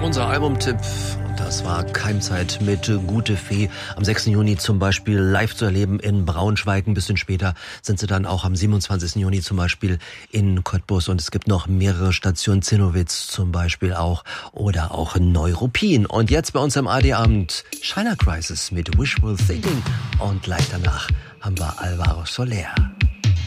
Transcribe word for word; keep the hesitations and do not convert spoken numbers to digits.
unser Albumtipp. Und das war Keimzeit mit Gute Fee. Am sechsten Juni zum Beispiel live zu erleben in Braunschweig. Ein bisschen später sind sie dann auch am siebenundzwanzigsten Juni zum Beispiel in Cottbus. Und es gibt noch mehrere Stationen, Zinnowitz zum Beispiel auch. Oder auch Neuruppin. Und jetzt bei uns am A D-Abend China Crisis mit Wishful Thinking. Und gleich danach haben wir Alvaro Soler.